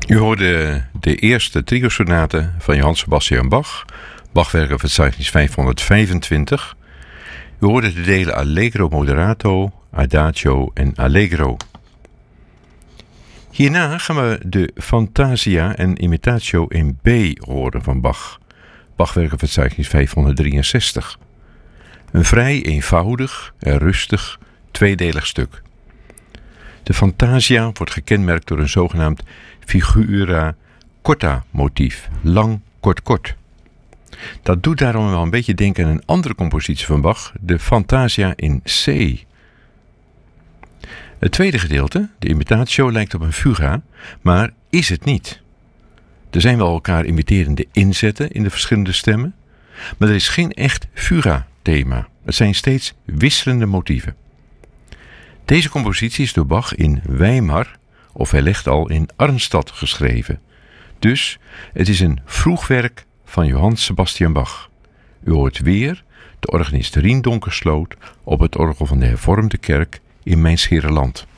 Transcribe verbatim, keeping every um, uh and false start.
U hoorde de eerste trio-sonate van Johann Sebastian Bach, Bachwerkenverzeichnis vijfhonderdvijfentwintig. U hoorde de delen Allegro moderato, Adagio en Allegro. Hierna gaan we de Fantasia en Imitatio in B horen van Bach, Bachwerkenverzeichnis vijfhonderddrieënzestig. Een vrij eenvoudig en rustig tweedelig stuk. De Fantasia wordt gekenmerkt door een zogenaamd figura corta motief, lang kort kort. Dat doet daarom wel een beetje denken aan een andere compositie van Bach, de Fantasia in C. Het tweede gedeelte, de Imitatio, lijkt op een fuga, maar is het niet. Er zijn wel elkaar imiterende inzetten in de verschillende stemmen, maar er is geen echt fuga-thema. Het zijn steeds wisselende motieven. Deze compositie is door Bach in Weimar, of hij legt al in Arnstadt geschreven. Dus het is een vroeg werk van Johann Sebastian Bach. U hoort weer de organist Rien Donkersloot op het orgel van de Hervormde Kerk in Mijnsheerenland.